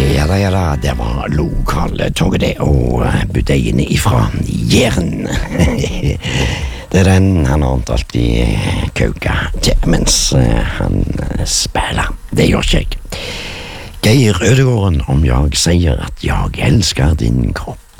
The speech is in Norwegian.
Ja da, det var lokaltoget det, og budeien ifra Jæren. Det er den han alltid kauka til mens han spiller. Det gjør ikke jeg. Geir Ødegården om jeg sier at jeg elsker din kropp.